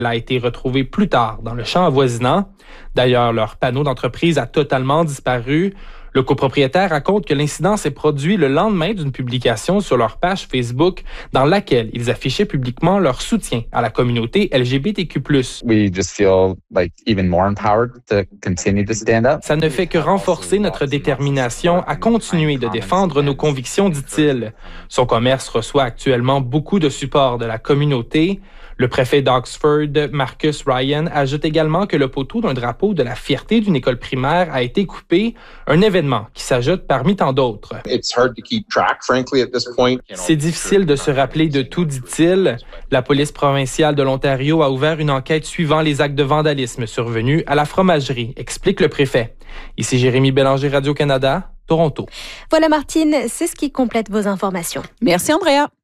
Elle a été retrouvée plus tard dans le champ avoisinant. D'ailleurs, leur panneau d'entreprise a totalement disparu. Le copropriétaire raconte que l'incident s'est produit le lendemain d'une publication sur leur page Facebook dans laquelle ils affichaient publiquement leur soutien à la communauté LGBTQ+. We just feel like even more empowered to continue to stand up. Ça ne fait que renforcer notre détermination à continuer de défendre nos convictions, dit-il. Son commerce reçoit actuellement beaucoup de support de la communauté. Le préfet d'Oxford, Marcus Ryan, ajoute également que le poteau d'un drapeau de la fierté d'une école primaire a été coupé, un événement qui s'ajoute parmi tant d'autres. C'est difficile de se rappeler de tout, dit-il. La police provinciale de l'Ontario a ouvert une enquête suivant les actes de vandalisme survenus à la fromagerie, explique le préfet. Ici Jérémy Bélanger, Radio-Canada, Toronto. Voilà Martine, c'est ce qui complète vos informations. Merci Andrea.